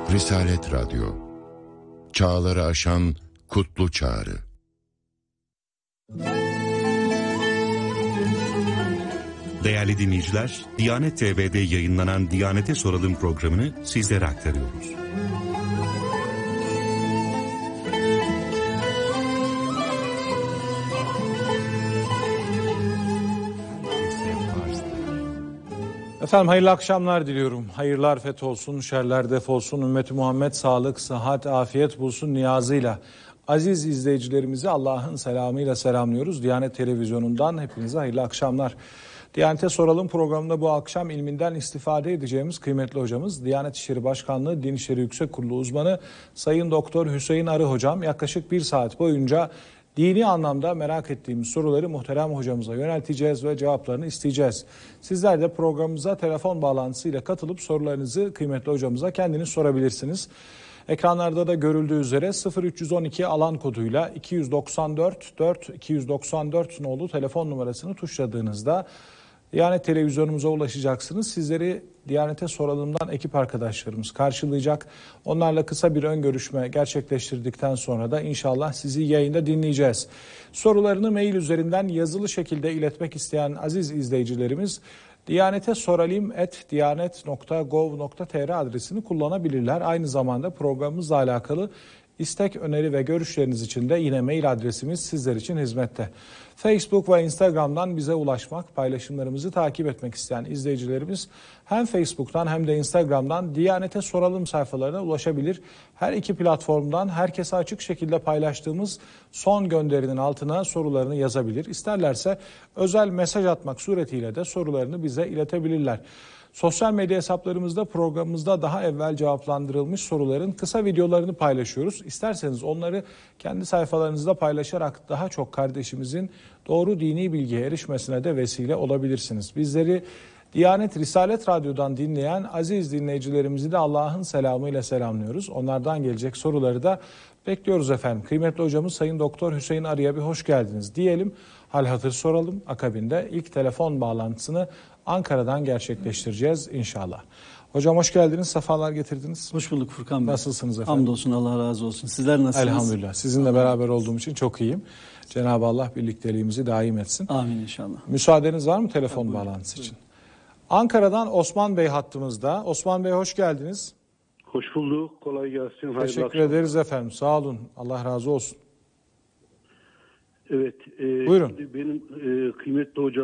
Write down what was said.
Risalet Radyo, çağları aşan kutlu çağrı. Değerli dinleyiciler, Diyanet TV'de yayınlanan Diyanet'e Soralım programını sizlere aktarıyoruz. Efendim hayırlı akşamlar diliyorum. Hayırlar fetholsun, şerler defolsun, ümmeti Muhammed sağlık, sıhhat, afiyet bulsun niyazıyla. Aziz izleyicilerimizi Allah'ın selamıyla selamlıyoruz. Diyanet Televizyonu'ndan hepinize hayırlı akşamlar. Diyanet'e Soralım programında bu akşam ilminden istifade edeceğimiz kıymetli hocamız, Diyanet İşleri Başkanlığı Din İşleri Yüksek Kurulu uzmanı Sayın Doktor Hüseyin Arı hocam yaklaşık bir saat boyunca dini anlamda merak ettiğimiz soruları muhterem hocamıza yönelteceğiz ve cevaplarını isteyeceğiz. Sizler de programımıza telefon bağlantısıyla katılıp sorularınızı kıymetli hocamıza kendiniz sorabilirsiniz. Ekranlarda da görüldüğü üzere 0312 alan koduyla 294 nolu telefon numarasını tuşladığınızda Diyanet Televizyonumuza ulaşacaksınız. Sizleri Diyanet'e Soralım'dan ekip arkadaşlarımız karşılayacak. Onlarla kısa bir ön görüşme gerçekleştirdikten sonra da inşallah sizi yayında dinleyeceğiz. Sorularını mail üzerinden yazılı şekilde iletmek isteyen aziz izleyicilerimiz diyanetesoralim@diyanet.gov.tr adresini kullanabilirler. Aynı zamanda programımızla alakalı İstek, öneri ve görüşleriniz için de yine mail adresimiz sizler için hizmette. Facebook ve Instagram'dan bize ulaşmak, paylaşımlarımızı takip etmek isteyen izleyicilerimiz hem Facebook'tan hem de Instagram'dan Diyanet'e Soralım sayfalarına ulaşabilir. Her iki platformdan herkese açık şekilde paylaştığımız son gönderinin altına sorularını yazabilir. İsterlerse özel mesaj atmak suretiyle de sorularını bize iletebilirler. Sosyal medya hesaplarımızda programımızda daha evvel cevaplandırılmış soruların kısa videolarını paylaşıyoruz. İsterseniz onları kendi sayfalarınızda paylaşarak daha çok kardeşimizin doğru dini bilgiye erişmesine de vesile olabilirsiniz. Bizleri Diyanet Risalet Radyo'dan dinleyen aziz dinleyicilerimizi de Allah'ın selamıyla selamlıyoruz. Onlardan gelecek soruları da bekliyoruz efendim. Kıymetli hocamız Sayın Doktor Hüseyin Arı'ya bir hoş geldiniz diyelim. Hal hatır soralım. Akabinde ilk telefon bağlantısını Ankara'dan gerçekleştireceğiz inşallah. Hocam hoş geldiniz, sefalar getirdiniz. Hoş bulduk Furkan Bey. Nasılsınız efendim? Hamdolsun, Allah razı olsun. Sizler nasılsınız? Elhamdülillah. Sizinle beraber olduğum için çok iyiyim. Cenab-ı Allah birlikteliğimizi daim etsin. Amin inşallah. Müsaadeniz var mı telefon bağlantısı için? Osman Osman Bey hattımızda. Osman Bey hoş geldiniz. Hoş bulduk. Kolay gelsin. Teşekkür ederiz efendim. Sağ olun. Allah razı olsun. Evet. Buyurun. Benim kıymetli hocam